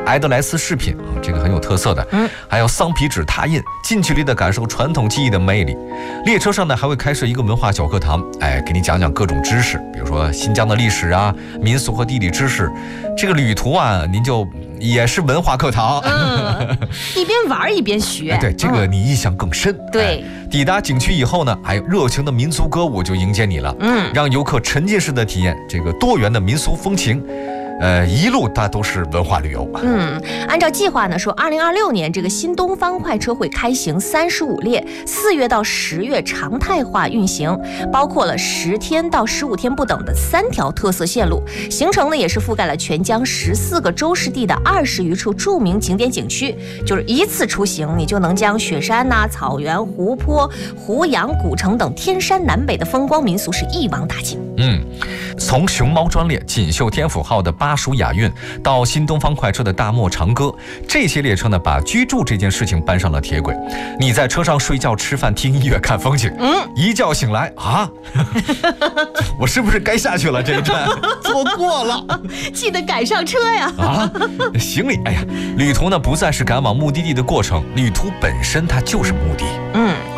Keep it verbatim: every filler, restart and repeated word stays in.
埃德莱斯饰品啊，这个很有特色的。嗯，还有桑皮纸拓印，近距离的感受传统技艺的魅力。列车上呢还会开设一个文化小课堂，哎，给你讲讲各种知识，比如说新疆的历史啊、民俗和地理知识。这个旅途啊，您就也是文化课堂， 嗯，一边玩一边学。 哎、对，这个你印象更深。 嗯、对、 哎，抵达景区以后呢，还有热情的民族歌舞就迎接你了，嗯，让游客沉浸式的体验这个多元的民俗风情。呃，一路它都是文化旅游。 嗯，按照计划呢，说二零二六年这个新东方快车会开行三十五列，四月到十月常态化运行，包括了十天到十五天不等的三条特色线路。行程呢也是覆盖了全疆十四个州市地的二十余处著名景点景区，就是一次出行，你就能将雪山呐、啊、草原、湖泊、湖阳、古城等天山南北的风光民俗是一网打尽。 嗯，从熊猫专列、锦绣天府号的巴蜀雅韵到新东方快车的大漠长歌，这些列车呢把居住这件事情搬上了铁轨。你在车上睡觉、吃饭、听音乐、看风景，嗯，一觉醒来啊，我是不是该下去了？这一站坐过了， 记得赶上车呀！ 啊，行李，哎呀，旅途呢不再是赶往目的地的过程，旅途本身它就是目的。 嗯。